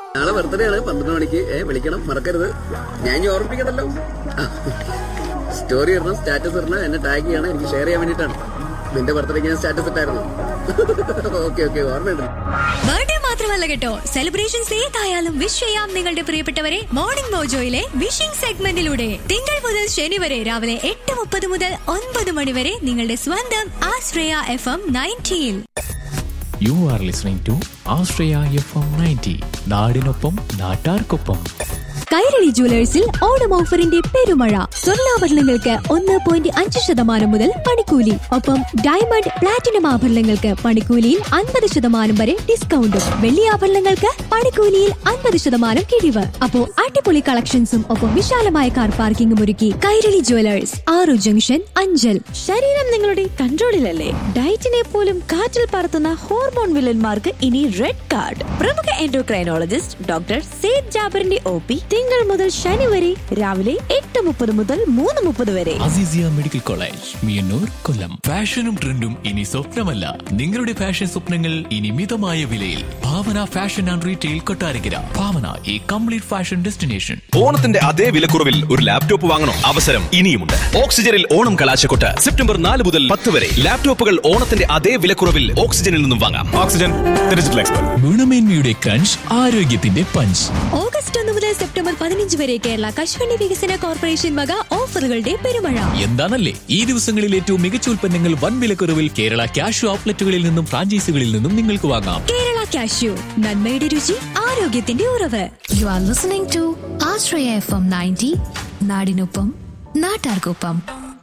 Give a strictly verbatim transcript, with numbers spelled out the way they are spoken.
നാളെ ബർത്ത്ഡേ ആണ്, പന്ത്രണ്ട് മണിക്ക്. ഏ വിളിക്കണം, മറക്കരുത്. ഞാൻ ഇനി ഓർമ്മിപ്പിക്കണല്ലോ. സ്റ്റോറി ഇടണം, സ്റ്റാറ്റസ് ഇടണം, എന്നെ ടാഗ് ചെയ്യണം, എനിക്ക് ഷെയർ ചെയ്യാൻ വേണ്ടിട്ടാണ്. നിന്റെ ബർത്ത്ഡേക്ക് ഞാൻ സ്റ്റാറ്റസ് ഇട്ടായിരുന്നു. ഓക്കെ ഓക്കെ ഓർമ്മയുണ്ട്. ബർത്ത്ഡേ മാത്രമല്ല കേട്ടോ, സെലിബ്രേഷൻസ് ഏതായാലും വിഷ് ചെയ്യാം നിങ്ങളുടെ പ്രിയപ്പെട്ടവരെ മോർണിംഗ് മോജോയിലെ വിഷിംഗ് സെഗ്മെന്റിലൂടെ. തിങ്കൾ മുതൽ ശനി വരെ രാവിലെ എട്ട് മുപ്പത് മുതൽ ഒൻപത് മണി വരെ നിങ്ങളുടെ സ്വന്തം ആശ്രയ F M നയൻറ്റിയിൽ. You are listening to Ashraya F M ninety. നാടിനൊപ്പം നാട്ടാർക്കൊപ്പം. കൈരളി ജുവലേഴ്സിൽ ഓണം ഓഫറിന്റെ പെരുമഴ. സ്വർണ്ണാഭരണങ്ങൾക്ക് ഒന്ന് പോയിന്റ് അഞ്ച് ശതമാനം മുതൽ പണിക്കൂലി. ഒപ്പം ഡയമണ്ട് പ്ലാറ്റിനം ആഭരണങ്ങൾക്ക് പണിക്കൂലിയിൽ അൻപത് ശതമാനം വരെ ഡിസ്കൗണ്ടും. വെള്ളി ആഭരണങ്ങൾക്ക് പണിക്കൂലിയിൽ അൻപത് ശതമാനം കിഴിവ്. അപ്പോ അടിപൊളി കളക്ഷൻസും ഒപ്പം വിശാലമായ കാർ പാർക്കിംഗും ഒരുക്കി കൈരളി ജുവലേഴ്സ്, ആറു ജംഗ്ഷൻ, അഞ്ചൽ. ശരീരം നിങ്ങളുടെ കൺട്രോളിലല്ലേ? ഡയറ്റിനെ പോലും കാറ്റിൽ പറത്തുന്ന ഹോർമോൺ വില്ലന്മാർക്ക് ഇനി റെഡ് കാർഡ്. പ്രമുഖ endocrinologist doctor Syed ജാബറിന്റെ O P തിങ്കൾ മുതൽ ശനി വരെ രാവിലെ എട്ട് മുപ്പത് മുതൽ മൂന്ന് മുപ്പത് വരെ. അസീസിയ മെഡിക്കൽ കോളേജ്, മിയന്നൂർ, കൊല്ലം. ഫാഷനും ട്രെൻഡും ഇനി സ്വപ്നമല്ല, നിങ്ങളുടെ ഫാഷൻ സ്വപ്നങ്ങൾ ഇനി മിതമായ വിലയിൽ. ഭാവന ഫാഷൻ ആൻഡ് റീറ്റെയിൽ കൊട്ടാരക്കര. ഭാവന, ഈ കംപ്ലീറ്റ് ഫാഷൻ ഡെസ്റ്റിനേഷൻ. ഓണത്തിന്റെ അതേ വിലക്കുറവിൽ ഒരു ലാപ്ടോപ്പ് വാങ്ങണോ? അവസരം ഇനിയുമുണ്ട്. ഓക്സിജനിൽ ഓണം കലാശക്കൊട്ട് സെപ്റ്റംബർ നാല് മുതൽ പത്ത് വരെ. ലാപ്ടോപ്പുകൾ ഓണത്തിന്റെ അതേ വിലക്കുറവിൽ ഓക്സിജനിൽ നിന്നും വാങ്ങാം. Oxygen digital expert. ഗുണമേന്മയുടെ ക്രഞ്ച്, ആരോഗ്യത്തിന്റെ പഞ്ച്. ഓഗസ്റ്റ് ഒന്ന് മുതൽ സെപ്റ്റംബർ പതിനഞ്ച് വരെ കേരള കശുവണ്ടി വികസന കോർപ്പറേഷൻ വക ഓഫറുകളുടെ പെരുമഴ. എന്താണല്ലേ ഈ ദിവസങ്ങളിൽ ഏറ്റവും മികച്ച ഉൽപ്പന്നങ്ങൾ വൻ വിലക്കുറവിൽ കേരള ക്യാഷ് ഔട്ട്ലെറ്റുകളിൽ നിന്നും ഫ്രാഞ്ചൈസികളിൽ നിന്നും നിങ്ങൾക്ക് വാങ്ങാം. കേരള കാഷ്യൂ, നന്മയുടെ രുചി, ആരോഗ്യത്തിന്റെ ഉറവ്. You are listening to Ashraya F M ninety. നാടിനൊപ്പം നാട്ടാർക്കൊപ്പം.